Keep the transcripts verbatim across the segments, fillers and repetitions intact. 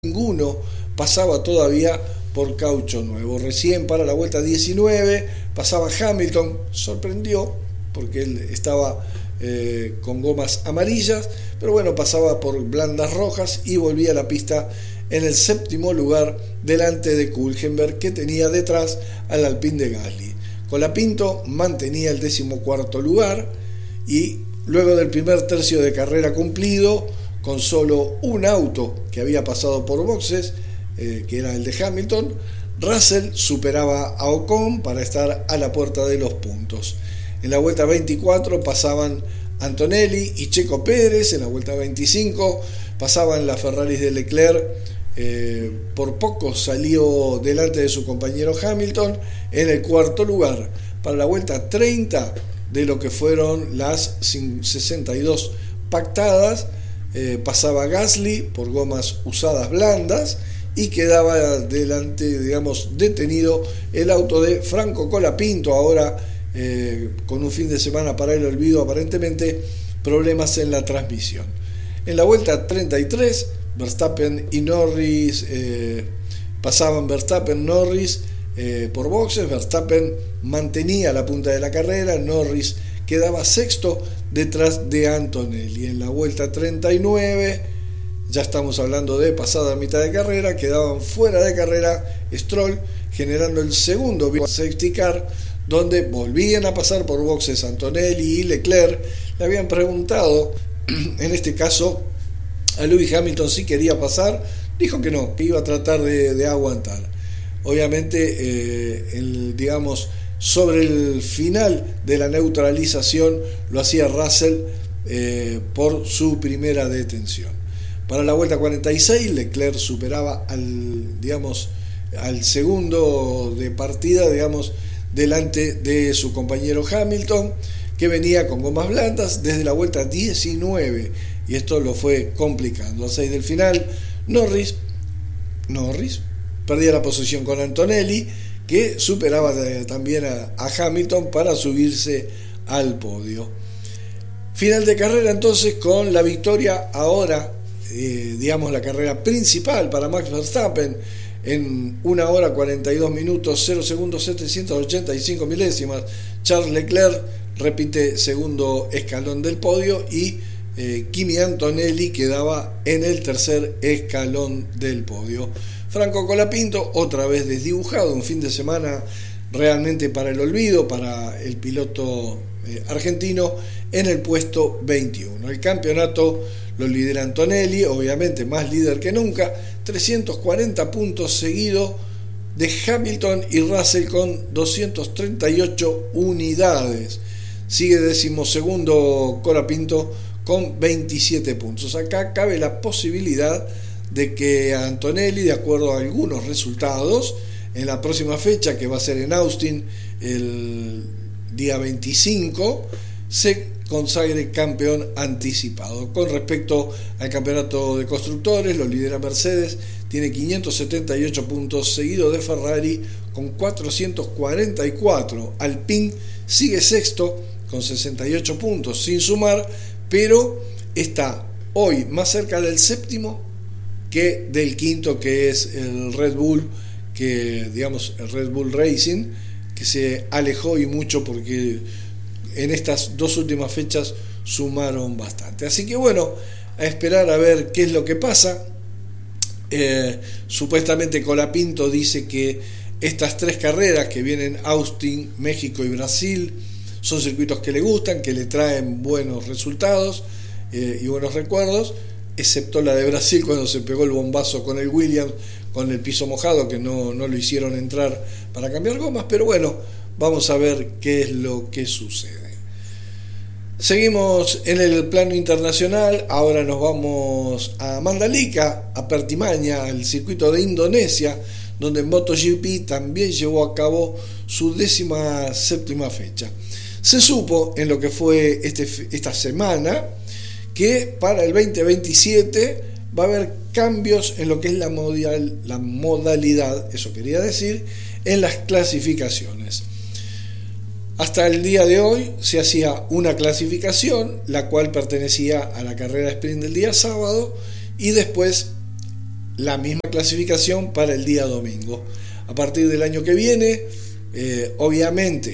ninguno pasaba todavía por caucho nuevo. Recién para la vuelta diecinueve pasaba Hamilton, sorprendió porque él estaba eh, con gomas amarillas, pero bueno, pasaba por blandas rojas y volvía a la pista en el séptimo lugar delante de Hülkenberg, que tenía detrás al Alpine de Gasly. Colapinto mantenía el decimocuarto lugar y luego del primer tercio de carrera cumplido, con solo un auto que había pasado por boxes, eh, que era el de Hamilton, Russell superaba a Ocon para estar a la puerta de los puntos. En la vuelta veinticuatro pasaban Antonelli y Checo Pérez, en la vuelta veinticinco pasaban las Ferraris de Leclerc, eh, por poco salió delante de su compañero Hamilton en el cuarto lugar. Para la vuelta treinta de lo que fueron las sesenta y dos pactadas, eh, pasaba Gasly por gomas usadas blandas y quedaba delante, digamos, detenido el auto de Franco Colapinto, ahora eh, con un fin de semana para el olvido, aparentemente problemas en la transmisión. En la vuelta treinta y tres, Verstappen y Norris eh, pasaban Verstappen, Norris eh, por boxes. Verstappen mantenía la punta de la carrera, Norris quedaba sexto detrás de Antonelli. En la vuelta treinta y nueve, ya estamos hablando de pasada mitad de carrera, quedaban fuera de carrera Stroll, generando el segundo safety car, donde volvían a pasar por boxes Antonelli y Leclerc. Le habían preguntado, en este caso, a Lewis Hamilton si quería pasar, dijo que no, que iba a tratar de, de aguantar. Obviamente, eh, el, digamos, sobre el final de la neutralización lo hacía Russell eh, por su primera detención. Para la vuelta cuarenta y seis, Leclerc superaba al, digamos, al segundo de partida, digamos, delante de su compañero Hamilton, que venía con gomas blandas desde la vuelta diecinueve, y esto lo fue complicando. A seis del final, Norris, Norris perdía la posición con Antonelli, que superaba también a, a Hamilton para subirse al podio. Final de carrera entonces con la victoria ahora, eh, digamos, la carrera principal para Max Verstappen en una hora cuarenta y dos minutos cero segundos setecientos ochenta y cinco milésimas. Charles Leclerc repite segundo escalón del podio y eh, Kimi Antonelli quedaba en el tercer escalón del podio. Franco Colapinto, otra vez desdibujado, un fin de semana realmente para el olvido para el piloto eh, argentino, en el puesto veintiuno. El campeonato lo lidera Antonelli, obviamente más líder que nunca, trescientos cuarenta puntos, seguido de Hamilton y Russell con doscientas treinta y ocho unidades. Sigue decimosegundo Colapinto con veintisiete puntos. Acá cabe la posibilidad de que Antonelli, de acuerdo a algunos resultados, en la próxima fecha, que va a ser en Austin el día veinticinco, se consagre campeón anticipado. Con respecto al campeonato de constructores, lo lidera Mercedes, tiene quinientos setenta y ocho puntos, seguido de Ferrari con cuatrocientos cuarenta y cuatro. Alpine sigue sexto con sesenta y ocho puntos sin sumar, pero está hoy más cerca del séptimo que del quinto, que es el Red Bull, que digamos el Red Bull Racing, que se alejó y mucho porque en estas dos últimas fechas sumaron bastante. Así que bueno, a esperar a ver qué es lo que pasa. Eh, supuestamente Colapinto dice que estas tres carreras que vienen, Austin, México y Brasil, son circuitos que le gustan, que le traen buenos resultados eh, y buenos recuerdos, excepto la de Brasil, cuando se pegó el bombazo con el Williams, con el piso mojado, que no, no lo hicieron entrar para cambiar gomas. Pero bueno, vamos a ver qué es lo que sucede. Seguimos en el plano internacional. Ahora nos vamos a Mandalika, a Pertimania, al circuito de Indonesia, donde MotoGP también llevó a cabo su décima séptima fecha. Se supo en lo que fue este, esta semana que para el veinte veintisiete va a haber cambios en lo que es la, modal, la modalidad, eso quería decir, en las clasificaciones. Hasta el día de hoy se hacía una clasificación, la cual pertenecía a la carrera sprint del día sábado, y después la misma clasificación para el día domingo. A partir del año que viene, eh, obviamente,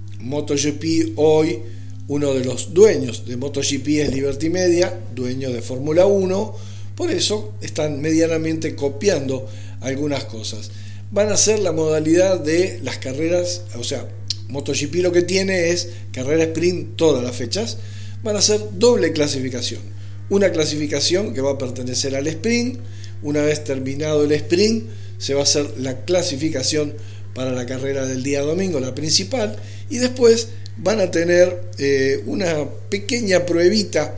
MotoGP hoy, uno de los dueños de MotoGP es Liberty Media, dueño de Fórmula uno, por eso están medianamente copiando algunas cosas. Van a ser la modalidad de las carreras, o sea, MotoGP lo que tiene es carrera sprint todas las fechas, van a ser doble clasificación. Una clasificación que va a pertenecer al sprint, una vez terminado el sprint, se va a hacer la clasificación para la carrera del día domingo, la principal, y después van a tener eh, una pequeña pruebita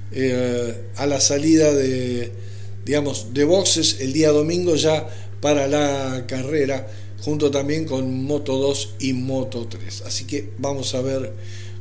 eh, a la salida de, digamos, de boxes el día domingo ya para la carrera, junto también con Moto dos y Moto tres. Así que vamos a ver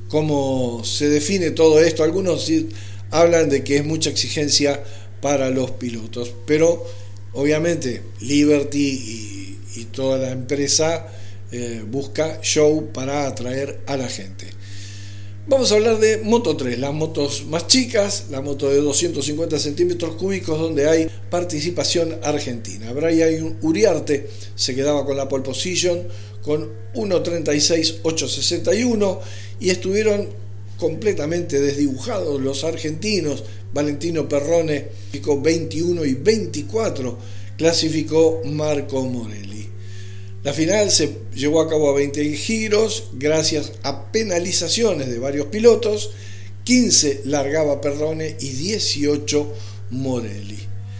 cómo se define todo esto. Algunos sí hablan de que es mucha exigencia para los pilotos, pero obviamente Liberty y, y toda la empresa eh, busca show para atraer a la gente. Vamos a hablar de Moto tres, las motos más chicas, la moto de doscientos cincuenta centímetros cúbicos, donde hay participación argentina. Brian Uriarte se quedaba con la pole position con uno treinta y seis ochocientos sesenta y uno y estuvieron completamente desdibujados los argentinos. Valentino Perrone clasificó veintiuno y veinticuatro, clasificó Marco Morelli. La final se llevó a cabo a veinte giros gracias a penalizaciones de varios pilotos. quince largaba Perrone y dieciocho Morelli.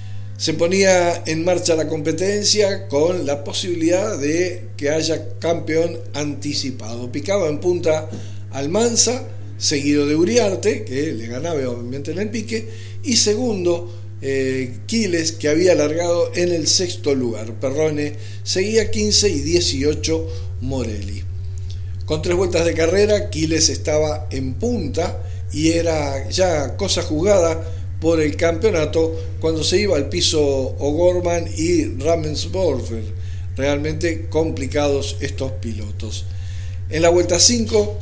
Se ponía en marcha la competencia con la posibilidad de que haya campeón anticipado. Picaba en punta Almanza, seguido de Uriarte, que le ganaba obviamente en el pique, y segundo eh, Quiles, que había largado en el sexto lugar. Perrone seguía quince y dieciocho Morelli. Con tres vueltas de carrera, Quiles estaba en punta y era ya cosa jugada por el campeonato cuando se iba al piso O'Gorman y Ravensburger. Realmente complicados estos pilotos. En la vuelta cinco,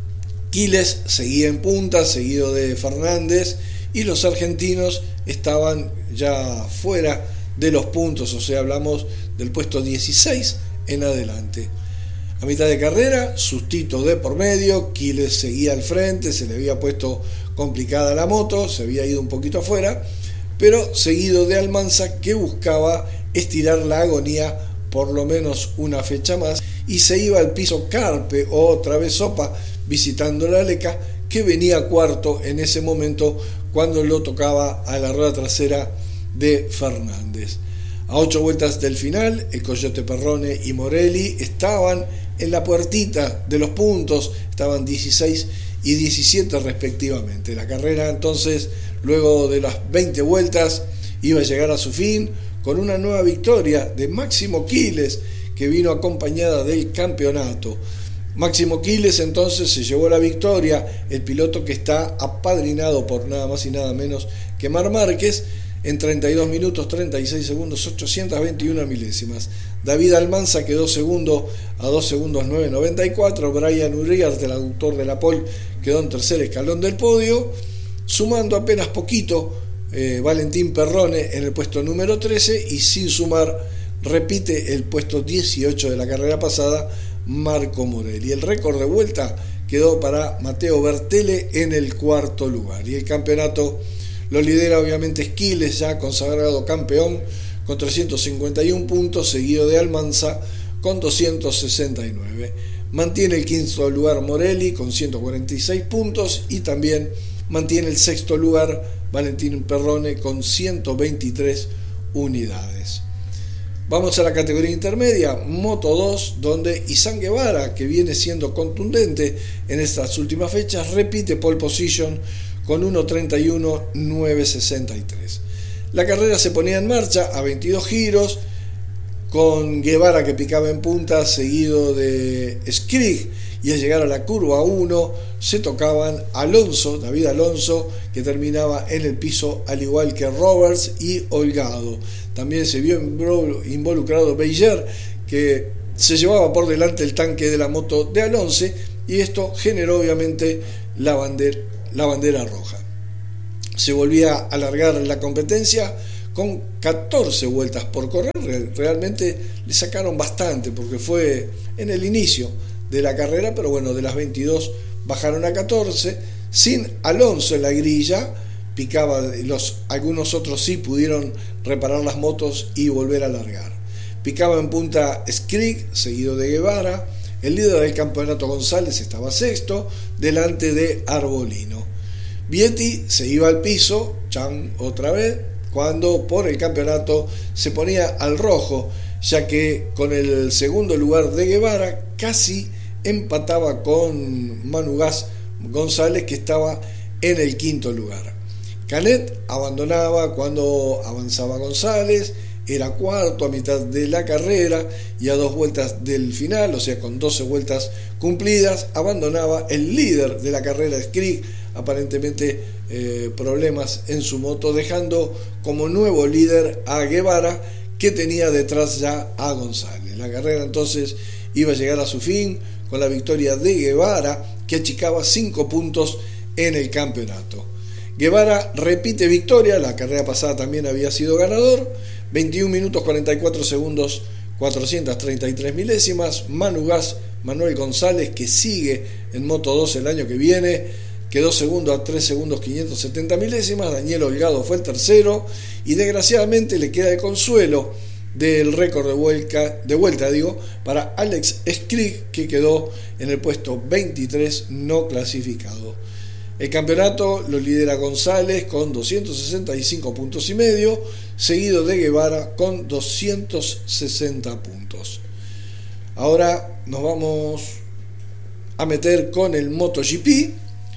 Quiles seguía en punta, seguido de Fernández, y los argentinos estaban ya fuera de los puntos, o sea, hablamos del puesto dieciséis en adelante. A mitad de carrera, sustito de por medio, Quiles seguía al frente, se le había puesto complicada la moto, se había ido un poquito afuera, pero seguido de Almanza, que buscaba estirar la agonía por lo menos una fecha más, y se iba al piso Carpe, otra vez Sopa, visitando la Leca, que venía cuarto en ese momento cuando lo tocaba a la rueda trasera de Fernández. A ocho vueltas del final, el Coyote Perrone y Morelli estaban en la puertita de los puntos, estaban dieciséis y diecisiete respectivamente. La carrera entonces, luego de las veinte vueltas, iba a llegar a su fin con una nueva victoria de Máximo Quiles, que vino acompañada del campeonato. Máximo Quiles entonces se llevó la victoria, el piloto que está apadrinado por nada más y nada menos que Marc Márquez, en treinta y dos minutos, treinta y seis segundos, ochocientos veintiuno milésimas. David Almanza quedó segundo a dos segundos nueve noventa y cuatro. Brian Uriarte, el autor de la pole, quedó en tercer escalón del podio, sumando apenas poquito eh, Valentín Perrone en el puesto número trece, y sin sumar repite el puesto dieciocho de la carrera pasada Marco Morelli. El récord de vuelta quedó para Matteo Bertelle en el cuarto lugar, y el campeonato lo lidera obviamente Quiles, ya consagrado campeón con trescientos cincuenta y uno puntos, seguido de Almanza con doscientos sesenta y nueve. Mantiene el quinto lugar Morelli con ciento cuarenta y seis puntos, y también mantiene el sexto lugar Valentín Perrone con ciento veintitrés unidades. Vamos a la categoría intermedia, Moto dos, donde Izan Guevara, que viene siendo contundente en estas últimas fechas, repite pole position con uno treinta y uno novecientos sesenta y tres. La carrera se ponía en marcha a veintidós giros, con Guevara que picaba en punta, seguido de Skrig, y al llegar a la curva uno se tocaban Alonso, David Alonso, que terminaba en el piso al igual que Roberts y Holgado. También se vio involucrado Beyer, que se llevaba por delante el tanque de la moto de Alonso, y esto generó obviamente la bandera, la bandera roja. Se volvía a alargar la competencia con catorce vueltas por correr. Realmente le sacaron bastante porque fue en el inicio de la carrera, pero bueno, de las veintidós bajaron a catorce, sin Alonso en la grilla. Picaba, los, algunos otros sí pudieron reparar las motos y volver a largar. Picaba en punta Skrick, seguido de Guevara. El líder del campeonato González estaba sexto, delante de Arbolino. Vietti se iba al piso, Chan otra vez, cuando por el campeonato se ponía al rojo, ya que con el segundo lugar de Guevara casi empataba con Manu Gas González, que estaba en el quinto lugar. Canet abandonaba cuando avanzaba González, era cuarto a mitad de la carrera y a dos vueltas del final, o sea, con doce vueltas cumplidas, abandonaba el líder de la carrera, Skrick, aparentemente eh, problemas en su moto, dejando como nuevo líder a Guevara, que tenía detrás ya a González. La carrera entonces iba a llegar a su fin con la victoria de Guevara, que achicaba cinco puntos en el campeonato. Guevara repite victoria, la carrera pasada también había sido ganador, veintiún minutos cuarenta y cuatro segundos cuatrocientas treinta y tres milésimas. Manu Gas, Manuel González, que sigue en Moto dos el año que viene, quedó segundo a tres segundos quinientos setenta milésimas. Daniel Holgado fue el tercero y desgraciadamente le queda el consuelo del récord de vuelta, de vuelta digo, para Alex Skrick, que quedó en el puesto veintitrés no clasificado. El campeonato lo lidera González con doscientos sesenta y cinco puntos y medio, seguido de Guevara con doscientos sesenta puntos. Ahora nos vamos a meter con el MotoGP.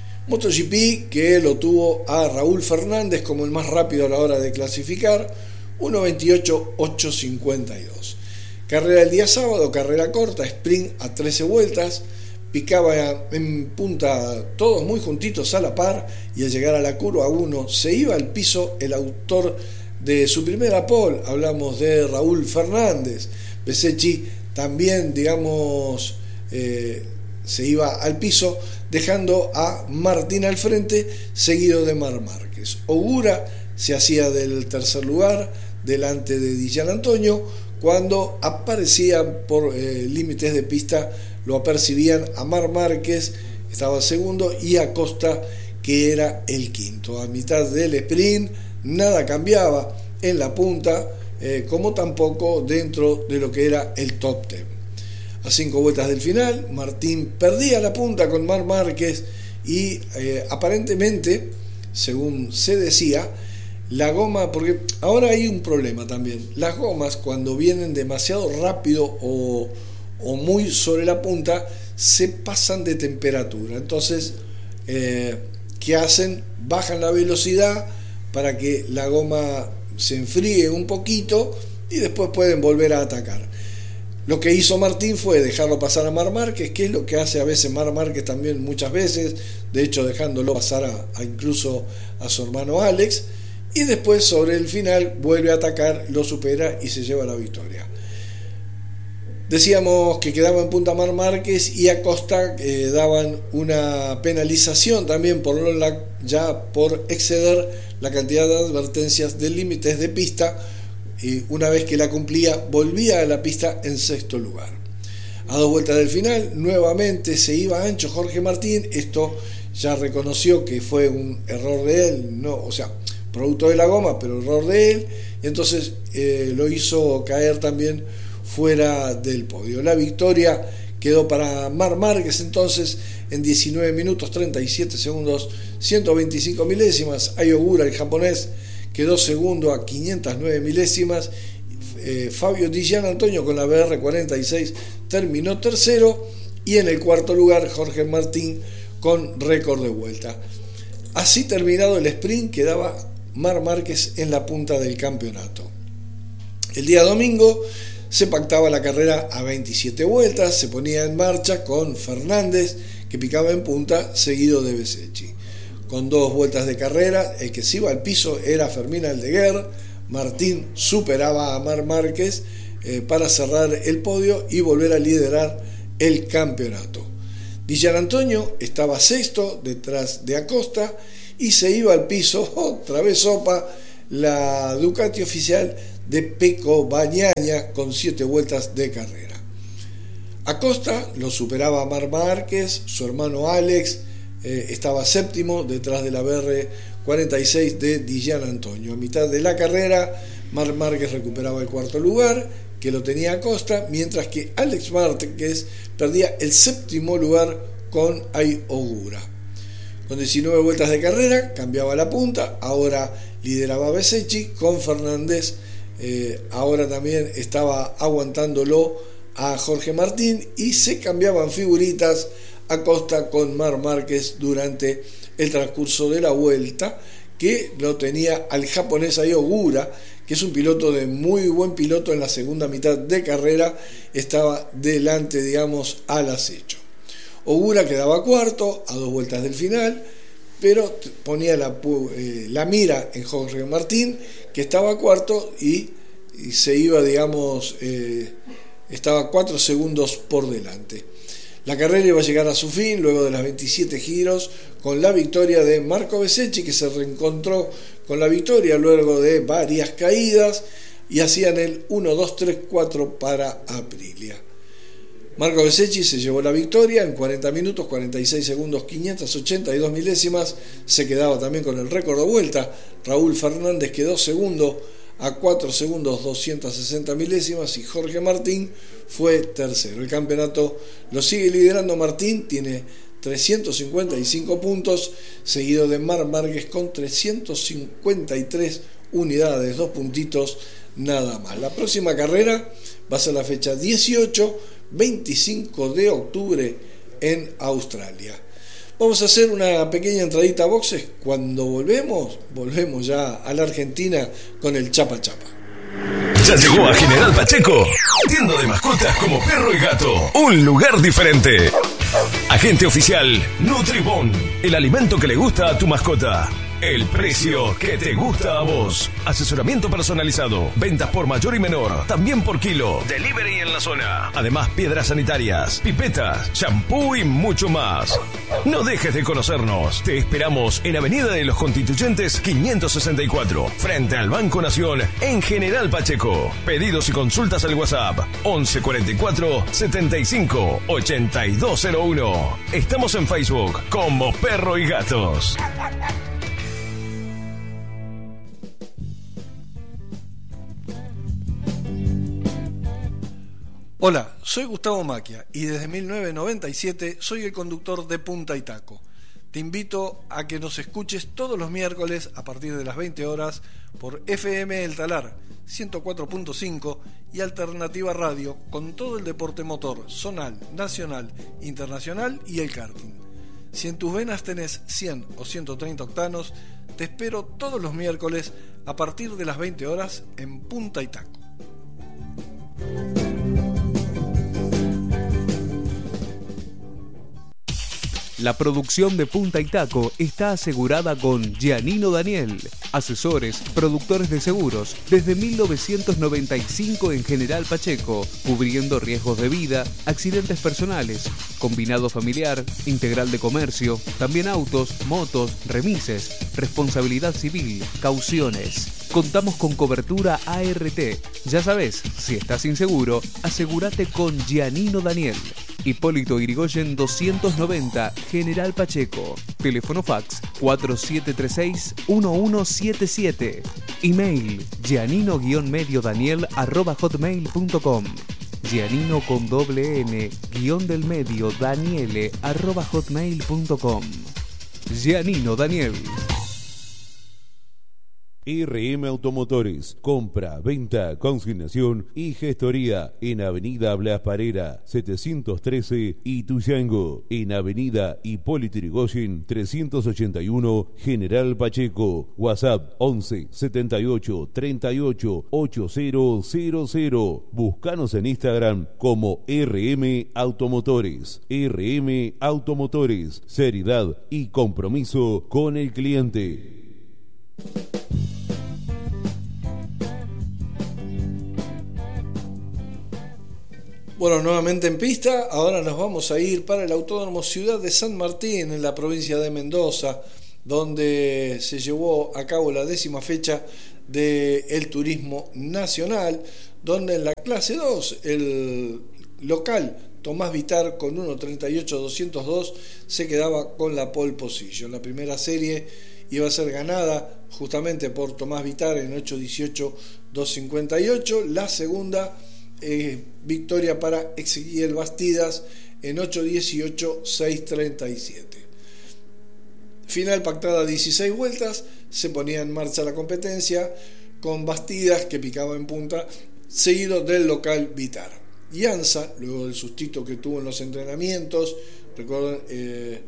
MotoGP que lo tuvo a Raúl Fernández como el más rápido a la hora de clasificar, uno veintiocho ochocientos cincuenta y dos. Carrera el día sábado, carrera corta, sprint a trece vueltas. Picaba en punta todos muy juntitos a la par y al llegar a la curva uno se iba al piso el autor de su primera pole. Hablamos de Raúl Fernández. Besechi también, digamos, eh, se iba al piso, dejando a Martín al frente, seguido de Marc Márquez. Ogura se hacía del tercer lugar delante de Di Giannantonio, cuando aparecían por eh, límites de pista. Lo apercibían a Marc Márquez, estaba segundo, y a Costa, que era el quinto. A mitad del sprint nada cambiaba en la punta, eh, como tampoco dentro de lo que era el top diez. A cinco vueltas del final, Martín perdía la punta con Marc Márquez y eh, aparentemente, según se decía, la goma, porque ahora hay un problema también, las gomas cuando vienen demasiado rápido o o muy sobre la punta, se pasan de temperatura. Entonces, eh, ¿qué hacen? Bajan la velocidad para que la goma se enfríe un poquito y después pueden volver a atacar. Lo que hizo Martín fue dejarlo pasar a Marc Márquez, que es lo que hace a veces Marc Márquez también muchas veces, de hecho dejándolo pasar a, a incluso a su hermano Alex, y después sobre el final vuelve a atacar, lo supera y se lleva la victoria. Decíamos que quedaba en punta Marc Márquez y a Costa eh, daban una penalización también por la, ya por exceder la cantidad de advertencias de límites de pista, y una vez que la cumplía volvía a la pista en sexto lugar. A dos vueltas del final nuevamente se iba ancho Jorge Martín. Esto ya reconoció que fue un error de él, no, o sea, producto de la goma, pero error de él, y entonces eh, lo hizo caer también fuera del podio. La victoria quedó para Marc Márquez entonces en diecinueve minutos treinta y siete segundos ciento veinticinco milésimas. Ai Ogura, el japonés, quedó segundo a quinientas nueve milésimas. eh, Fabio Di Giannantonio con la B R cuarenta y seis terminó tercero, y en el cuarto lugar Jorge Martín con récord de vuelta. Así terminado el sprint, quedaba Marc Márquez en la punta del campeonato. El día domingo se pactaba la carrera a veintisiete vueltas, se ponía en marcha con Fernández, que picaba en punta, seguido de Besechi. Con dos vueltas de carrera, el que se iba al piso era Fermín Aldeguer. Martín superaba a Marc Márquez eh, para cerrar el podio y volver a liderar el campeonato. Di Giannantonio estaba sexto detrás de Acosta y se iba al piso, otra vez sopa, la Ducati oficial de Pecco Bagnaia con siete vueltas de carrera. Acosta lo superaba a Marc Márquez, su hermano Alex eh, estaba séptimo detrás de la B R cuarenta y seis de Di Giannantonio. A mitad de la carrera, Marc Márquez recuperaba el cuarto lugar, que lo tenía Acosta, mientras que Alex Márquez perdía el séptimo lugar con Ai Ogura. Con diecinueve vueltas de carrera, cambiaba la punta, ahora lideraba Bezzecchi, con Fernández eh, ahora también estaba aguantándolo a Jorge Martín, y se cambiaban figuritas Acosta con Marc Márquez durante el transcurso de la vuelta, que lo tenía al japonés Ai Ogura, que es un piloto de muy buen piloto. En la segunda mitad de carrera estaba delante, digamos, al acecho. Ogura quedaba cuarto a dos vueltas del final, pero ponía la, eh, la mira en Jorge Martín, que estaba cuarto y, y se iba, digamos, eh, estaba cuatro segundos por delante. La carrera iba a llegar a su fin luego de las veintisiete giros, con la victoria de Marco Bezzecchi, que se reencontró con la victoria luego de varias caídas, y hacían el uno, dos, tres, cuatro para Aprilia. Marco Bezzecchi se llevó la victoria en cuarenta minutos, cuarenta y seis segundos, quinientas ochenta y dos milésimas. Se quedaba también con el récord de vuelta. Raúl Fernández quedó segundo a cuatro segundos, doscientas sesenta milésimas, y Jorge Martín fue tercero. El campeonato lo sigue liderando Martín, tiene trescientos cincuenta y cinco puntos, seguido de Marc Márquez con trescientas cincuenta y tres unidades, dos puntitos nada más. La próxima carrera va a ser la fecha dieciocho, veinticinco de octubre en Australia. Vamos a hacer una pequeña entradita a boxes. Cuando volvemos, volvemos ya a la Argentina con el Chapa Chapa. Ya llegó a General Pacheco, tienda de mascotas como perro y gato, un lugar diferente. Agente oficial Nutribón, el alimento que le gusta a tu mascota. El precio que te gusta a vos. Asesoramiento personalizado. Ventas por mayor y menor. También por kilo. Delivery en la zona. Además, piedras sanitarias, pipetas, shampoo y mucho más. No dejes de conocernos. Te esperamos en Avenida de los Constituyentes quinientos sesenta y cuatro, frente al Banco Nación, en General Pacheco. Pedidos y consultas al WhatsApp once cuarenta y cuatro, setenta y cinco, ochenta y dos cero uno. Estamos en Facebook como Perro y Gatos. Hola, soy Gustavo Macchia y desde mil novecientos noventa y siete soy el conductor de Punta y Taco. Te invito a que nos escuches todos los miércoles a partir de las veinte horas por F M El Talar ciento cuatro punto cinco y Alternativa Radio, con todo el deporte motor, zonal, nacional, internacional y el karting. Si en tus venas tenés cien o ciento treinta octanos, te espero todos los miércoles a partir de las veinte horas en Punta y Taco. La producción de Punta y Taco está asegurada con Giannino Daniel, asesores, productores de seguros, desde mil novecientos noventa y cinco en General Pacheco, cubriendo riesgos de vida, accidentes personales, combinado familiar, integral de comercio, también autos, motos, remises, responsabilidad civil, cauciones. Contamos con cobertura A R T. Ya sabes, si estás inseguro, asegúrate con Giannino Daniel. Hipólito Yrigoyen doscientos noventa, General Pacheco. Teléfono fax cuatro siete tres seis, uno uno siete siete. Email giannino-medio daniel arroba hotmail punto com. Giannino con doble N, guión del medio Daniele arroba hotmail punto com. Giannino Daniel. R M Automotores, compra, venta, consignación y gestoría en Avenida Blas Parera, setecientos trece, Ituzaingó, en Avenida Hipólito Yrigoyen, trescientos ochenta y uno, General Pacheco. WhatsApp once, setenta y ocho, treinta y ocho, ochenta. Búscanos en Instagram como R M Automotores. R M Automotores, seriedad y compromiso con el cliente. Bueno, nuevamente en pista, ahora nos vamos a ir para el Autódromo Ciudad de San Martín, en la provincia de Mendoza, donde se llevó a cabo la décima fecha del turismo nacional, donde en la clase dos el local Tomás Vitar con uno treinta y ocho doscientos dos se quedaba con la pole position. La primera serie iba a ser ganada justamente por Tomás Vitar en ocho dieciocho doscientos cincuenta y ocho. La segunda eh, victoria para Ezequiel Bastidas en ocho dieciocho seiscientos treinta y siete. Final pactada a dieciséis vueltas, se ponía en marcha la competencia con Bastidas que picaba en punta, seguido del local Vitar. Ianza, luego del sustito que tuvo en los entrenamientos, recuerden, eh,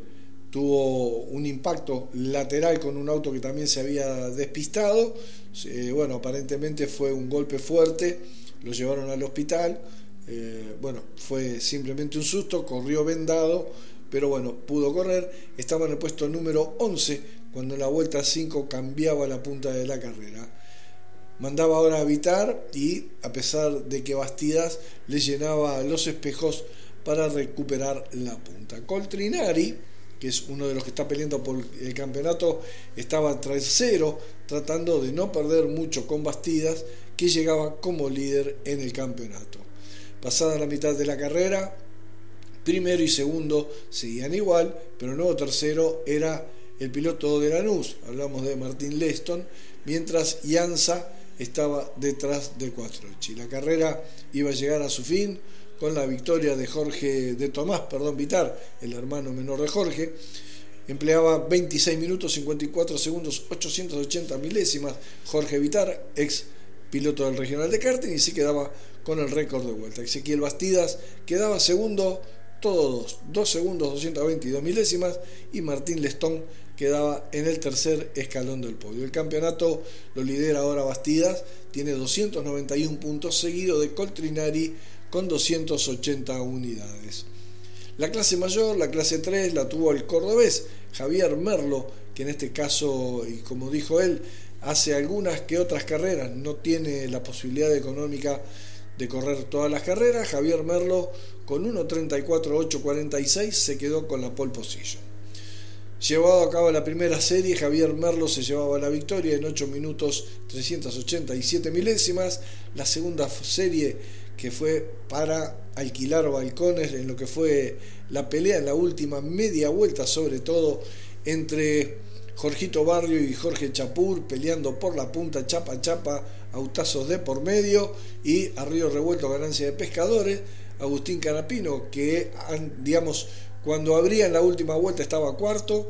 tuvo un impacto lateral con un auto que también se había despistado. Eh, bueno, aparentemente fue un golpe fuerte, lo llevaron al hospital. Eh, bueno, fue simplemente un susto, corrió vendado, pero bueno, pudo correr. Estaba en el puesto número once cuando en la vuelta cinco cambiaba la punta de la carrera. Mandaba ahora a Vitar y a pesar de que Bastidas le llenaba los espejos para recuperar la punta. Coltrinari, que es uno de los que está peleando por el campeonato, estaba tercero, tratando de no perder mucho con Bastidas, que llegaba como líder en el campeonato. Pasada la mitad de la carrera, primero y segundo seguían igual, pero el nuevo tercero era el piloto de Lanús, hablamos de Martín Leston, mientras Ianza estaba detrás de Quattrocchi. La carrera iba a llegar a su fin con la victoria de Jorge, de Tomás, perdón, Vitar, el hermano menor de Jorge. Empleaba veintiséis minutos cincuenta y cuatro segundos ochocientos ochenta milésimas Jorge Vitar, ex piloto del regional de karting, y se quedaba con el récord de vuelta. Ezequiel Bastidas quedaba segundo, todos dos segundos doscientos veintidós milésimas, y Martín Lestón quedaba en el tercer escalón del podio. El campeonato lo lidera ahora Bastidas, tiene doscientos noventa y uno puntos, seguido de Coltrinari con doscientas ochenta unidades. La clase mayor, la clase tres, la tuvo el cordobés Javier Merlo, que en este caso, y como dijo él, hace algunas que otras carreras, no tiene la posibilidad económica de correr todas las carreras. Javier Merlo con uno treinta y cuatro ochocientos cuarenta y seis se quedó con la pole position. Llevado a cabo la primera serie, Javier Merlo se llevaba la victoria en ocho minutos trescientos ochenta y siete milésimas. La segunda serie, que fue para alquilar balcones en lo que fue la pelea en la última media vuelta, sobre todo entre Jorgito Barrio y Jorge Chapur, peleando por la punta, chapa a chapa, autazos de por medio, y a río revuelto ganancia de pescadores. Agustín Canapino, que digamos cuando abría en la última vuelta estaba cuarto,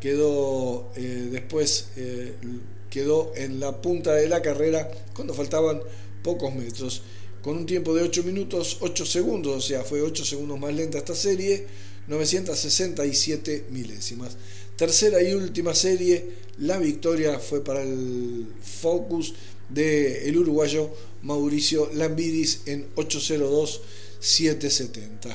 quedó eh, después eh, quedó en la punta de la carrera cuando faltaban pocos metros, con un tiempo de ocho minutos ocho segundos, o sea, fue ocho segundos más lenta esta serie, novecientas sesenta y siete milésimas. Tercera y última serie, la victoria fue para el Focus del uruguayo Mauricio Lambiris en ocho cero dos setecientos setenta.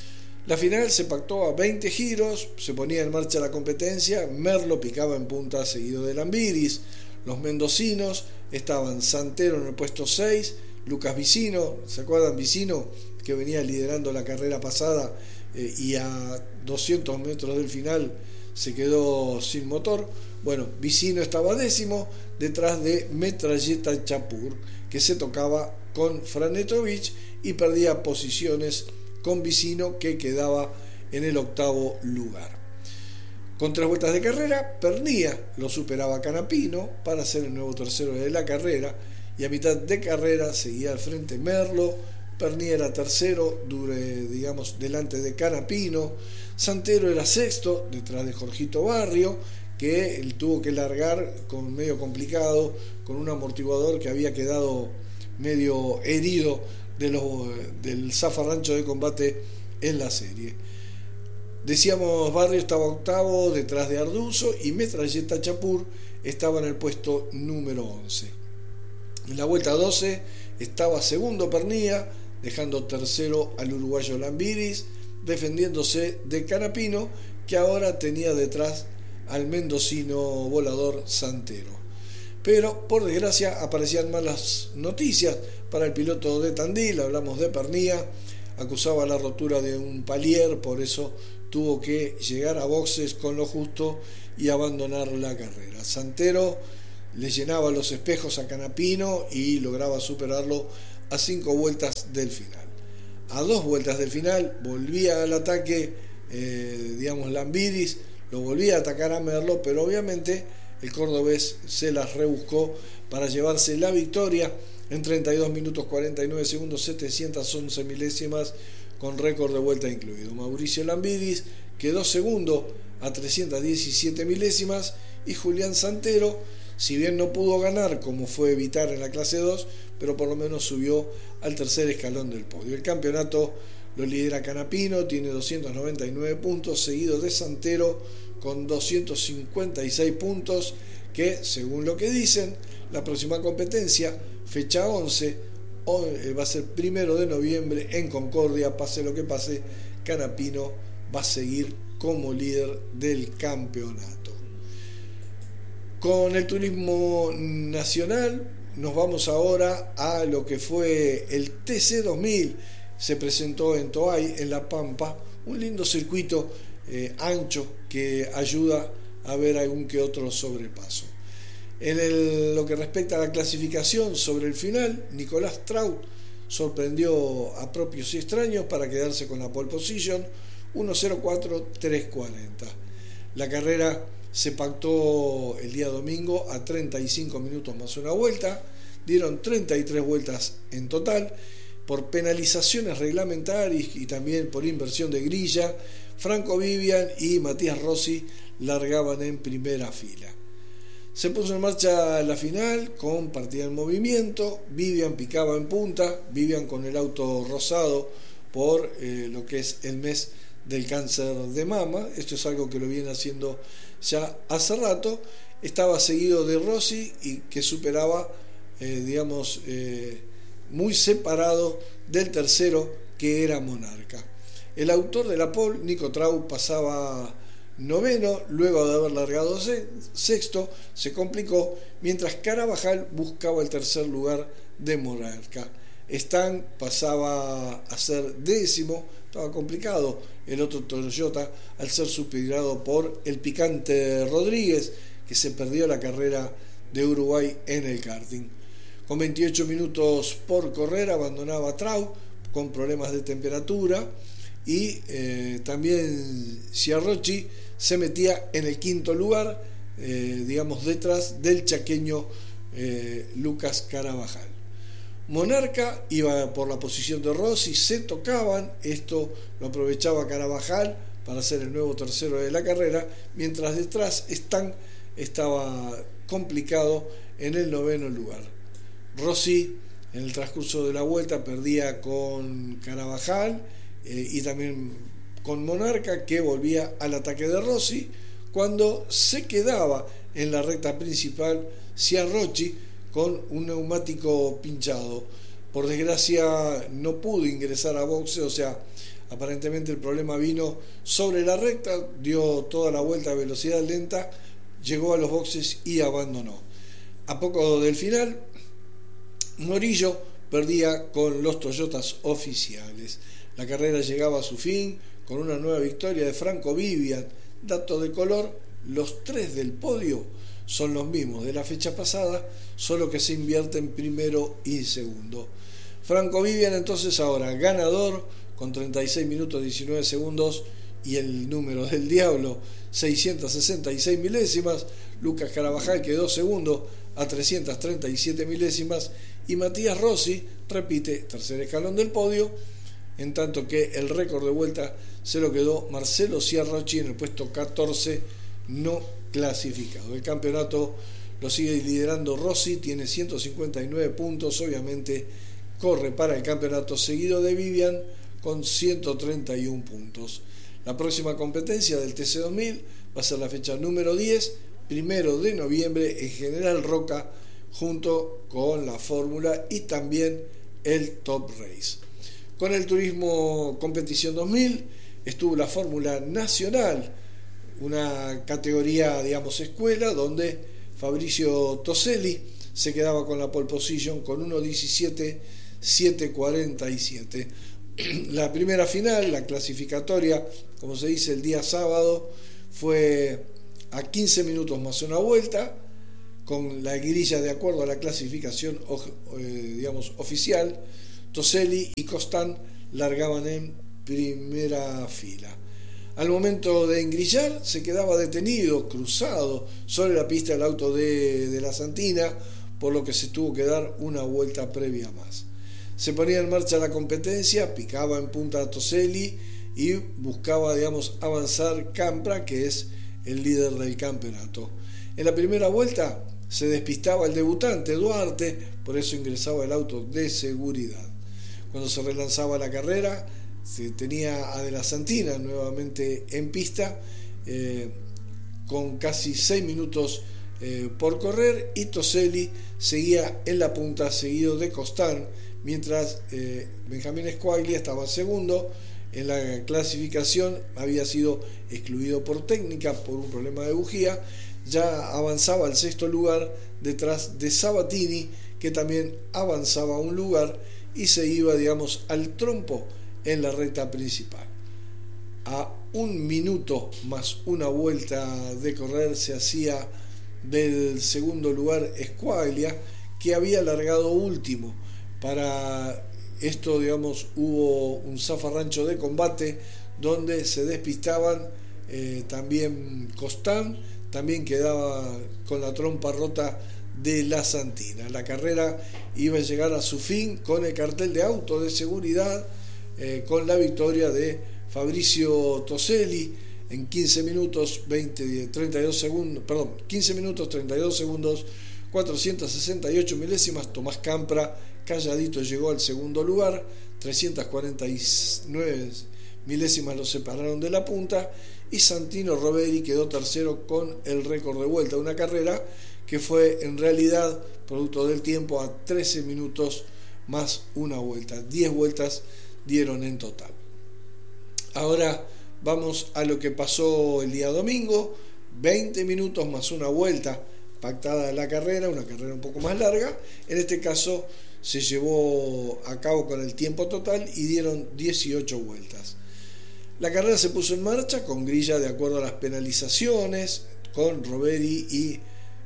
La final se pactó a veinte giros, se ponía en marcha la competencia. Merlo picaba en punta seguido de Lambiris. Los mendocinos estaban Santero en el puesto seis, Lucas Vicino, ¿se acuerdan? Vicino, que venía liderando la carrera pasada eh, y a doscientos metros del final se quedó sin motor. Bueno, Vicino estaba décimo, detrás de Metralleta Chapur, que se tocaba con Franetovich y perdía posiciones con Vicino, que quedaba en el octavo lugar. Con tres vueltas de carrera, Pernía lo superaba Canapino para ser el nuevo tercero de la carrera, y a mitad de carrera seguía al frente Merlo. Pernía era tercero, dure, digamos, delante de Canapino. Santero era sexto, detrás de Jorgito Barrio, que él tuvo que largar con medio complicado, con un amortiguador que había quedado medio herido de los, del zafarrancho de combate en la serie. Decíamos, Barrio estaba octavo detrás de Arduzo, y Metralleta Chapur estaba en el puesto número once. En la vuelta doce estaba segundo Pernía, dejando tercero al uruguayo Lambiris, defendiéndose de Canapino, que ahora tenía detrás al mendocino volador Santero. Pero por desgracia aparecían malas noticias para el piloto de Tandil. Hablamos de Pernía, acusaba la rotura de un palier, por eso tuvo que llegar a boxes con lo justo y abandonar la carrera. Santero le llenaba los espejos a Canapino y lograba superarlo a cinco vueltas del final. A dos vueltas del final volvía al ataque, eh, digamos, Lambiris, lo volvía a atacar a Merlo, pero obviamente el cordobés se las rebuscó para llevarse la victoria en treinta y dos minutos cuarenta y nueve segundos, setecientas once milésimas, con récord de vuelta incluido. Mauricio Lambiris quedó segundo a trescientas diecisiete milésimas y Julián Santero, si bien no pudo ganar como fue Vitar en la clase dos, pero por lo menos subió al tercer escalón del podio. El campeonato lo lidera Canapino, tiene doscientos noventa y nueve puntos, seguido de Santero con doscientos cincuenta y seis puntos, que según lo que dicen, la próxima competencia, fecha once, va a ser primero de noviembre en Concordia. Pase lo que pase, Canapino va a seguir como líder del campeonato. Con el turismo nacional nos vamos ahora a lo que fue el T C dos mil. Se presentó en Toay, en La Pampa, un lindo circuito eh, ancho que ayuda a ver algún que otro sobrepaso. En el, lo que respecta a la clasificación sobre el final, Nicolás Traut sorprendió a propios y extraños para quedarse con la pole position, uno cero cuatro tres cuarenta. La carrera se pactó el día domingo a treinta y cinco minutos más una vuelta, dieron treinta y tres vueltas en total. Por penalizaciones reglamentarias y también por inversión de grilla, Franco Vivian y Matías Rossi largaban en primera fila. Se puso en marcha la final con partida en movimiento. Vivian picaba en punta, Vivian con el auto rosado por eh, lo que es el mes del cáncer de mama. Esto es algo que lo viene haciendo ya hace rato. Estaba seguido de Rossi y que superaba, eh, digamos, eh, muy separado del tercero, que era Monarca. El autor de la pole, Nico Trau, pasaba noveno, luego de haber largado sexto, se complicó, mientras Carabajal buscaba el tercer lugar de Monarca. Stan pasaba a ser décimo, estaba complicado el otro Toyota al ser superado por el picante Rodríguez, que se perdió la carrera de Uruguay en el karting. Con veintiocho minutos por correr abandonaba Trau con problemas de temperatura y eh, también Ciarrochi se metía en el quinto lugar, eh, digamos detrás del chaqueño eh, Lucas Carabajal. Monarca iba por la posición de Rossi, se tocaban, esto lo aprovechaba Carabajal para ser el nuevo tercero de la carrera, mientras detrás Stan estaba complicado en el noveno lugar. Rossi en el transcurso de la vuelta perdía con Carabajal eh, y también con Monarca, que volvía al ataque de Rossi, cuando se quedaba en la recta principal Ciarrochi con un neumático pinchado. Por desgracia no pudo ingresar a boxe, o sea, aparentemente el problema vino sobre la recta, dio toda la vuelta a velocidad lenta, llegó a los boxes y abandonó. A poco del final, Morillo perdía con los Toyotas oficiales. La carrera llegaba a su fin con una nueva victoria de Franco Vivian. Dato de color, los tres del podio son los mismos de la fecha pasada, solo que se invierten primero y segundo. Franco Vivian entonces ahora ganador con treinta y seis minutos diecinueve segundos y el número del diablo, seiscientas sesenta y seis milésimas. Lucas Carabajal quedó segundo a trescientas treinta y siete milésimas y Matías Rossi repite tercer escalón del podio, en tanto que el récord de vuelta se lo quedó Marcelo Ciarrochi en el puesto catorce no clasificado. El campeonato lo sigue liderando Rossi, tiene ciento cincuenta y nueve puntos, obviamente corre para el campeonato, seguido de Vivian con ciento treinta y uno puntos. La próxima competencia del T C dos mil va a ser la fecha número diez, primero de noviembre en General Roca, junto con la Fórmula y también el Top Race. Con el Turismo Competición dos mil estuvo la Fórmula Nacional, una categoría, digamos, escuela, donde Fabricio Toselli se quedaba con la pole position con uno diecisiete setecientos cuarenta y siete. La primera final, la clasificatoria, como se dice, el día sábado, fue a quince minutos más una vuelta, con la grilla de acuerdo a la clasificación eh, digamos, oficial. Toselli y Costan largaban en primera fila. Al momento de engrillar se quedaba detenido, cruzado sobre la pista el auto de, de la Santina, por lo que se tuvo que dar una vuelta previa más. Se ponía en marcha la competencia, picaba en punta a Toselli y buscaba, digamos, avanzar Campra, que es el líder del campeonato. En la primera vuelta se despistaba el debutante Duarte, por eso ingresaba el auto de seguridad. Cuando se relanzaba la carrera, se tenía a De la Santina nuevamente en pista, eh, con casi seis minutos eh, por correr, y Toselli seguía en la punta, seguido de Costan, mientras eh, Benjamín Squaglia estaba segundo. En la clasificación había sido excluido por técnica por un problema de bujía. Ya avanzaba al sexto lugar detrás de Sabatini, que también avanzaba un lugar y se iba, digamos, al trompo en la recta principal. A un minuto más una vuelta de correr se hacía del segundo lugar Squaglia, que había largado último. Para esto, digamos, hubo un zafarrancho de combate donde se despistaban eh, también Costan, también quedaba con la trompa rota de la Santina. La carrera iba a llegar a su fin con el cartel de auto de seguridad, eh, con la victoria de Fabricio Toselli en quince minutos veinte, treinta y dos segundos, perdón, quince minutos treinta y dos segundos, cuatrocientos sesenta y ocho milésimas. Tomás Campra calladito llegó al segundo lugar, trescientos cuarenta y nueve milésimas lo separaron de la punta, y Santino Roveri quedó tercero con el récord de vuelta, una carrera que fue en realidad producto del tiempo a trece minutos más una vuelta, diez vueltas dieron en total. Ahora vamos a lo que pasó el día domingo, veinte minutos más una vuelta pactada la carrera, una carrera un poco más larga. En este caso se llevó a cabo con el tiempo total y dieron dieciocho vueltas. La carrera se puso en marcha con grilla de acuerdo a las penalizaciones, con Roveri y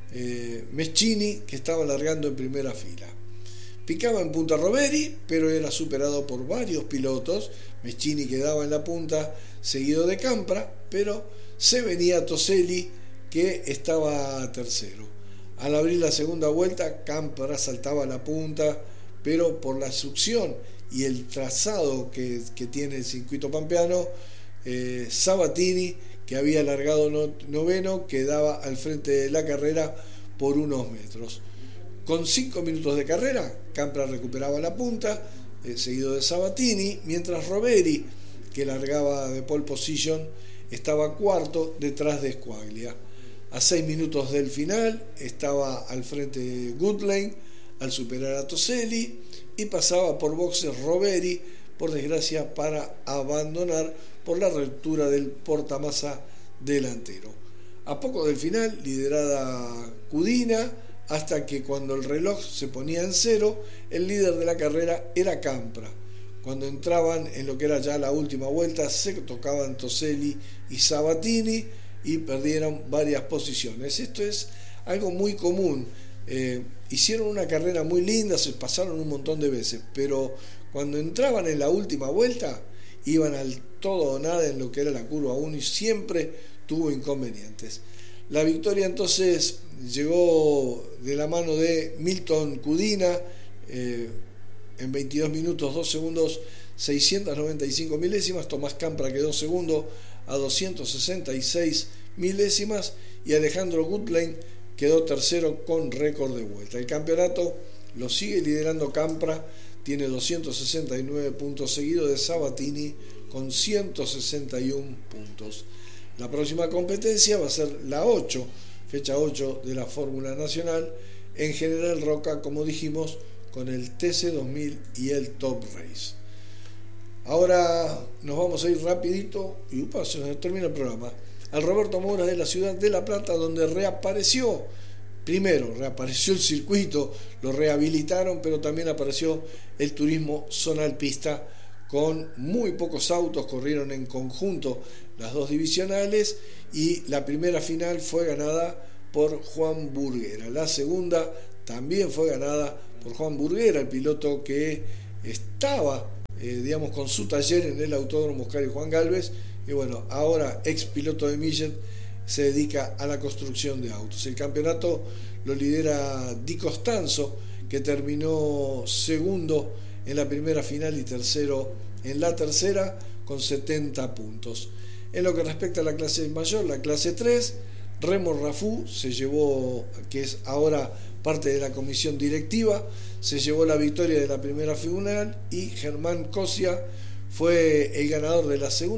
eh, Meschini, que estaban largando en primera fila. Picaba en punta Roveri, pero era superado por varios pilotos. Meschini quedaba en la punta, seguido de Campra, pero se venía Toselli, que estaba tercero. Al abrir la segunda vuelta, Campra saltaba a la punta, pero por la succión y el trazado que, que tiene el circuito pampeano, eh, Sabatini, que había largado no, noveno, quedaba al frente de la carrera por unos metros. Con cinco minutos de carrera, Campra recuperaba la punta, eh, seguido de Sabatini, mientras Roveri, que largaba de pole position, estaba cuarto detrás de Squaglia. A seis minutos del final estaba al frente Goodlane al superar a Toselli, y pasaba por boxes Roveri, por desgracia, para abandonar por la ruptura del portamasa delantero. A poco del final liderada Cudina, hasta que cuando el reloj se ponía en cero, el líder de la carrera era Campra. Cuando entraban en lo que era ya la última vuelta, se tocaban Toselli y Sabatini y perdieron varias posiciones. Esto es algo muy común. Eh, hicieron una carrera muy linda, se pasaron un montón de veces, pero cuando entraban en la última vuelta, iban al todo o nada en lo que era la curva uno y siempre tuvo inconvenientes. La victoria entonces llegó de la mano de Milton Cudina, eh, en veintidós minutos dos segundos seiscientos noventa y cinco milésimas. Tomás Campra quedó segundo a doscientos sesenta y seis milésimas, y Alejandro Goodlane quedó tercero con récord de vuelta. El campeonato lo sigue liderando Campra, tiene doscientos sesenta y nueve puntos, seguido de Sabatini con ciento sesenta y uno puntos. La próxima competencia va a ser la ocho, fecha ocho de la Fórmula Nacional, en General Roca, como dijimos, con el T C dos mil y el Top Race. Ahora nos vamos a ir rapidito, y upa, se nos termina el programa, al Roberto Moura de la ciudad de La Plata, donde reapareció, primero reapareció el circuito, lo rehabilitaron, pero también apareció el turismo zonal pista, con muy pocos autos. Corrieron en conjunto las dos divisionales, y la primera final fue ganada por Juan Burguera. La segunda también fue ganada por Juan Burguera, el piloto que estaba, eh, digamos, con su taller en el Autódromo Oscar y Juan Galvez, y bueno, ahora ex piloto de Millet, se dedica a la construcción de autos. El campeonato lo lidera Di Costanzo, que terminó segundo en la primera final y tercero en la tercera con setenta puntos. En lo que respecta a la clase mayor, la clase tres, Remo Rafú se llevó, que es ahora parte de la comisión directiva, se llevó la victoria de la primera final, y Germán Cosia fue el ganador de la segunda